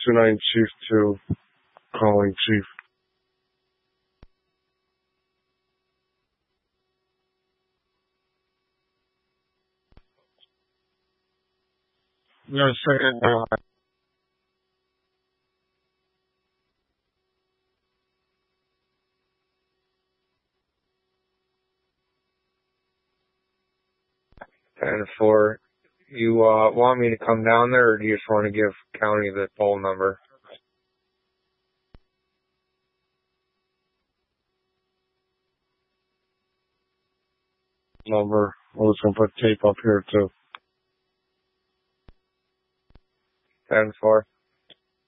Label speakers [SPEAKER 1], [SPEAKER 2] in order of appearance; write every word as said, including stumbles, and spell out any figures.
[SPEAKER 1] two nine Chief two, calling Chief. No, second. Uh, ten four. You uh, want me to come down there, or do you just want to give county the poll number? Number. We're just gonna put tape up here too. ten four.